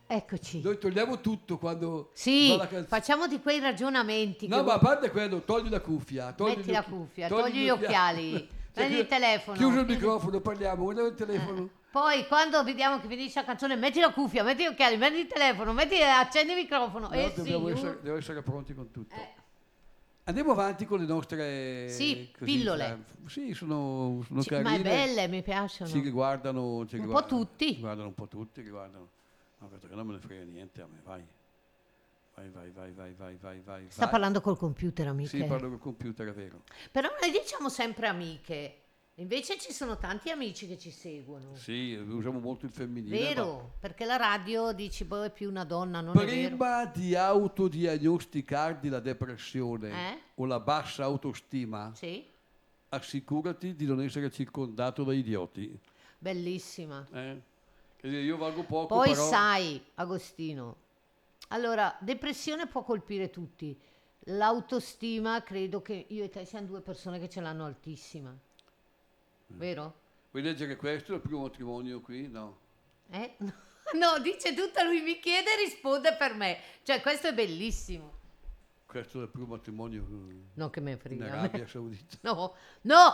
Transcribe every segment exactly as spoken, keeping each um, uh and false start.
Eccoci. Noi togliamo tutto quando Sì, va la canzone. facciamo di quei ragionamenti. No, che ma a vuoi- parte quello, togli la cuffia, togli Metti gli la occhi- cuffia, togli togli gli occhiali, prendi il telefono. Chiuso il microfono, parliamo, guarda il telefono. Eh, Poi quando vediamo che finisce la canzone, metti la cuffia, metti gli occhiali, metti il telefono, metti, accendi il microfono. No, eh dobbiamo sì, essere, uh, devo essere pronti con tutto. eh, Andiamo avanti con le nostre Sì, così, pillole. fra- Sì, sono, sono sì, carine. ma è belle, mi piacciono. Ci riguardano, ci Un po' riguardano- tutti. Riguardano un po' tutti, riguardano. Ma questo che non me ne frega niente a me, vai. Vai, vai, vai, vai, vai, vai, vai. Sta vai. parlando col computer, amiche. Sì, parlo col computer, è vero. Però noi diciamo sempre amiche. Invece ci sono tanti amici che ci seguono. Sì, usiamo molto il femminile. Vero? Perché la radio dici, boh, è più una donna, non ma è vero? prima di autodiagnosticarti la depressione Eh? o la bassa autostima, Sì? assicurati di non essere circondato da idioti. Bellissima. Eh? Che dire, io valgo poco, Poi però... sai, Agostino, allora, depressione può colpire tutti. L'autostima, credo che io e te siamo due persone che ce l'hanno altissima. Vero? Vuoi leggere questo, il primo matrimonio qui? No. Eh? No, dice tutto, lui mi chiede e risponde per me. Cioè, questo è bellissimo. Questo è il primo matrimonio eh, Non che me in frega. Arabia Saudita. No, no!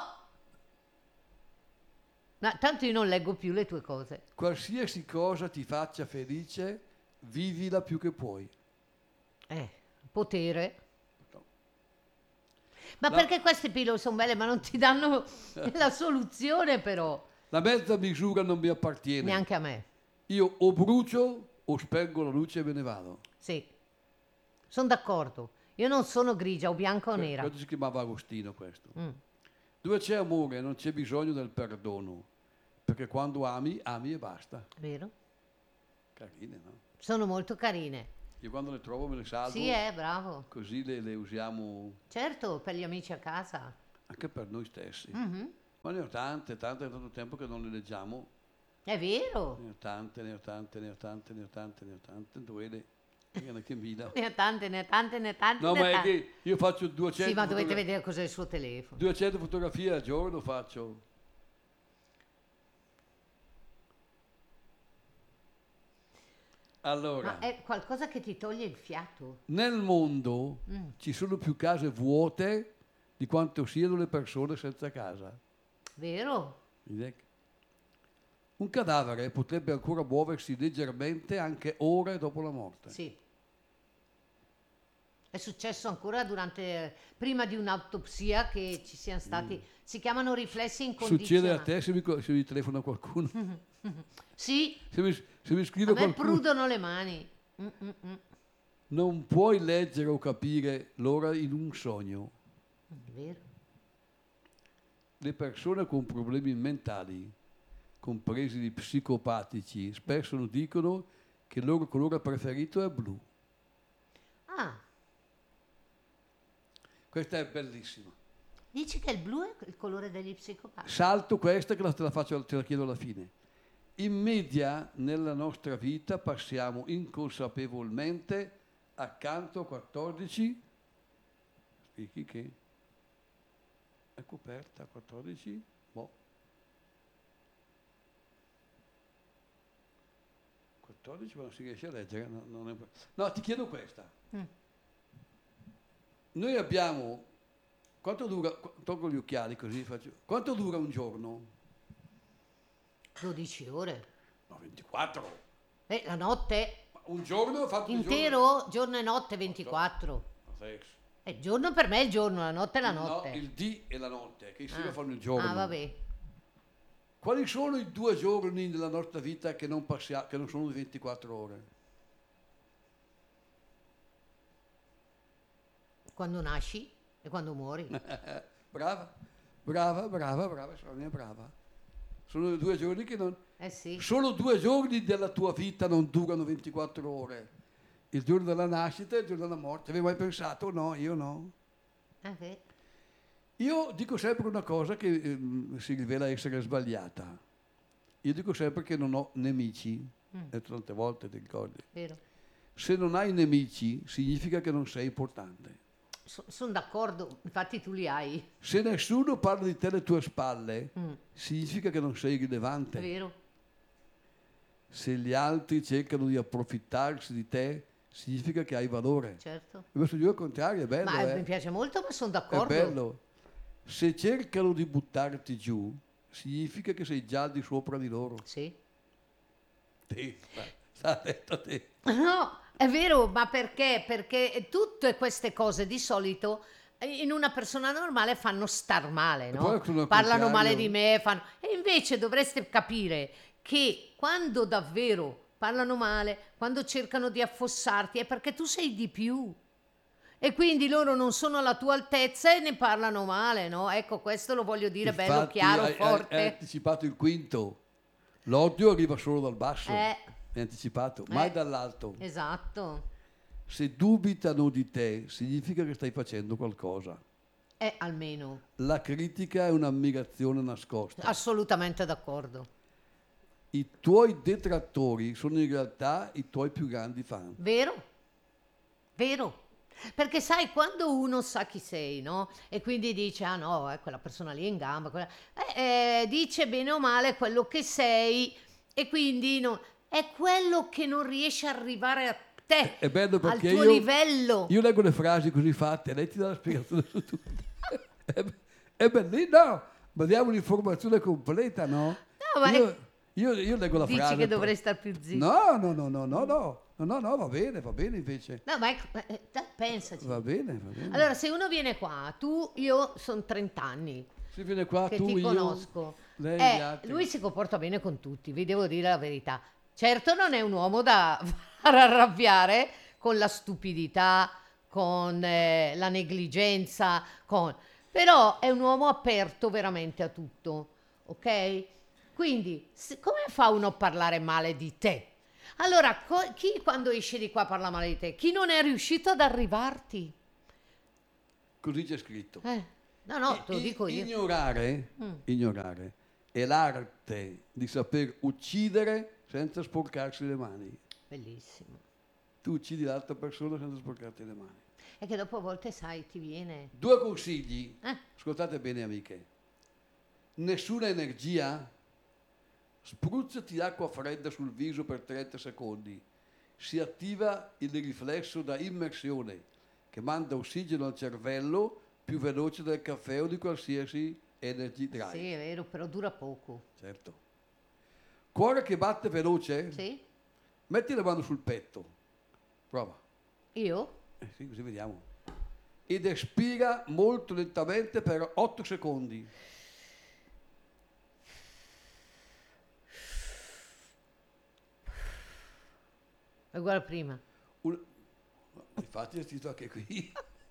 Ma tanto io non leggo più le tue cose. Qualsiasi cosa ti faccia felice, vivila più che puoi. Eh, potere. No. Ma La- perché queste pillole sono belle, ma non ti danno la soluzione però. La mezza misura non mi appartiene. Neanche a me. Io o brucio o spengo la luce e me ne vado. Sì. Sono d'accordo. Io non sono grigia o bianca o nera. Questo si chiamava Agostino questo. Mm. Dove c'è amore non c'è bisogno del perdono, perché quando ami, ami e basta. Vero? Carine, no? Sono molto carine. Io quando le trovo me le salvo, Sì, è bravo. così le, le usiamo Certo, per gli amici a casa. anche per noi stessi. Mhm. Ma ne ho tante, tante, è tanto tempo che non le leggiamo. È vero. Ne ho tante, ne ho tante, ne ho tante, ne ho tante, ne ho tante, dove le... che mila. Ne ho tante, ne ho tante, ne ho tante. No, ne ma ho è tante. che io faccio duecento, Sì, ma dovete fotogra- vedere cos'è il suo telefono. duecento fotografie al giorno faccio. Allora, Ma è qualcosa che ti toglie il fiato. nel mondo Mm. ci sono più case vuote di quanto siano le persone senza casa. Vero? Vedi? Un cadavere potrebbe ancora muoversi leggermente anche ore dopo la morte. Sì. È successo ancora durante, prima di un'autopsia che ci siano stati, si chiamano riflessi incondizionati. Succede a te se mi, se mi telefona qualcuno? Sì, Se mi, se mi a scrive me qualcuno? prudono le mani. Mm, mm, mm. Non puoi leggere o capire l'ora in un sogno. È vero? Le persone con problemi mentali, compresi gli psicopatici, spesso dicono che il loro colore preferito è blu. Ah, Questa è bellissima. dici che il blu è il colore degli psicopatici? Salto questa che la- te la, faccio, te la chiedo alla fine. In media nella nostra vita passiamo inconsapevolmente accanto a quattordici, spieghi che è coperta a quattordici, boh. quattordici ma non si riesce a leggere, no, non è- no, ti chiedo questa. Mm. Noi abbiamo, quanto dura, qu- tolgo gli occhiali così faccio, quanto dura un giorno? dodici ore. No, ventiquattro. Eh, la notte? Ma un giorno fatto un giorno? Intero? Giorno e notte, ventiquattro. No, sex. E il giorno per me è il giorno, la notte è la notte. No, il D e la notte, che insieme Ah. fanno il giorno. Ah, vabbè. Quali sono i due giorni della nostra vita che non, passia- che non sono di ventiquattro ore? Quando nasci e quando muori. Brava, brava, brava, brava, Sonia, brava. Sono i due giorni che non... Eh sì. Solo due giorni della tua vita non durano ventiquattro ore. Il giorno della nascita e il giorno della morte. Avevi mai pensato? No, io no. Ah, sì. Io dico sempre una cosa che ehm, si rivela essere sbagliata. Io dico sempre che non ho nemici. Mm. E tante volte ti ricordi. Vero. Se non hai nemici, significa che non sei importante. Sono d'accordo, infatti tu li hai. Se nessuno parla di te alle tue spalle, Mm. significa che non sei rilevante. Vero. Se gli altri cercano di approfittarsi di te, significa che hai valore. Certo. Invece io al contrario, è bello. Ma eh. mi piace molto, ma sono È d'accordo. bello. Se cercano di buttarti giù, significa che sei già al di sopra di loro. Sì. Sì, sta detto a te. No, è vero, ma perché? Perché tutte queste cose di solito in una persona normale fanno star male, E no? poi sono al Parlano contrario. male di me, fanno... E invece dovreste capire che quando davvero parlano male, quando cercano di affossarti, è perché tu sei di più. E quindi loro non sono alla tua altezza e ne parlano male, no? Ecco, questo lo voglio dire bello, Infatti, chiaro, hai, hai- forte. hai anticipato il quinto. L'odio arriva solo dal basso. Eh. È anticipato, mai Eh. dall'alto. Esatto. Se dubitano di te, significa che stai facendo qualcosa. Eh, almeno. La critica è un'ammirazione nascosta. Assolutamente d'accordo. I tuoi detrattori sono in realtà i tuoi più grandi fan. Vero? Vero? Perché sai, quando uno sa chi sei, no? E quindi dice, ah no, eh, quella persona lì è in gamba, quella... eh, eh, dice bene o male quello che sei e quindi no, è quello che non riesce a arrivare a te, È bello al perché tuo io, livello. io leggo le frasi così fatte, lei ti dà la spiegazione su tutto. È, è bellissimo, no, ma diamo un'informazione completa, no? No, ma io, è- io, io leggo la Dici frase. che dovrei star più zitto. No, no, no, no, no, no, no, no, no, va bene, va bene invece. No, ma ecco, eh, dai, pensaci. Va bene, va bene. Allora, se uno viene qua, tu, io sono trenta anni Si viene qua che tu, ti io, conosco. lei, Eh, gli altri. lui si comporta bene con tutti, vi devo dire la verità. Certo non è un uomo da far arrabbiare con la stupidità, con eh, la negligenza, con... però è un uomo aperto veramente a tutto, ok? Quindi, se- come fa uno a parlare male di te? Allora, co- chi quando esce di qua parla male di te? Chi non è riuscito ad arrivarti? Così c'è scritto. Eh, no, no, te lo I- dico io. Ignorare, Mm. ignorare è l'arte di saper uccidere senza sporcarsi le mani. Bellissimo. Tu uccidi l'altra persona senza sporcarti le mani. È che dopo a volte, sai, ti viene... Due consigli, Eh, ascoltate bene amiche. Nessuna energia, spruzzati acqua fredda sul viso per trenta secondi. Si attiva il riflesso da immersione che manda ossigeno al cervello più veloce del caffè o di qualsiasi energy dry. sì, è vero, però dura poco. Certo. Cuore che batte veloce? Sì? Metti la mano sul petto. Prova. Io? Eh sì, così vediamo. Ed espira molto lentamente per otto secondi. È uguale a prima. Un... Infatti è scritto anche qui.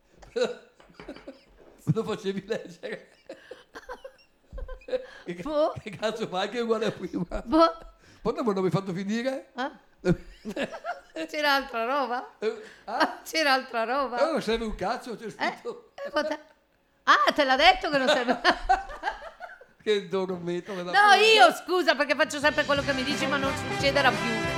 Lo facevi leggere. Che, Boh. che cazzo fai che è uguale a prima? Boh. Poi non mi hai fatto finire? Ah? C'era altra roba? Eh, ah? C'era altra roba? Eh, non serve un cazzo, c'è Eh? scritto. Eh, vabbè. Ah, te l'ha detto che non serve... Che dormito. No, io, scusa, perché faccio sempre quello che mi dici, ma non succederà più.